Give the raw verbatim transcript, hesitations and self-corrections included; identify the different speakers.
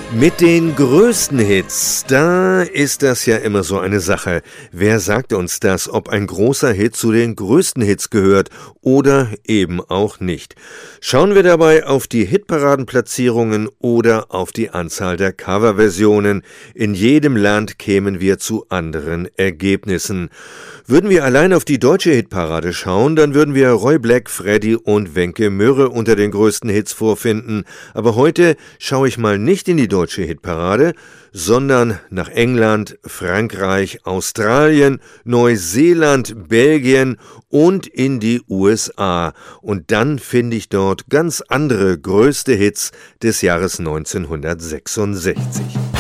Speaker 1: Mit den größten Hits, da ist das ja immer so eine Sache. Wer sagt uns das, ob ein großer Hit zu den größten Hits gehört oder eben auch nicht? Schauen wir dabei auf die Hitparadenplatzierungen oder auf die Anzahl der Coverversionen. In jedem Land kämen wir zu anderen Ergebnissen. Würden wir allein auf die deutsche Hitparade schauen, dann würden wir Roy Black, Freddy und Wenke Mürre unter den größten Hits vorfinden. Aber heute schaue ich mal nicht in die deutsche Hitparade, sondern nach England, Frankreich, Australien, Neuseeland, Belgien und in die U S A. Und dann finde ich dort ganz andere größte Hits des Jahres neunzehnhundertsechsundsechzig.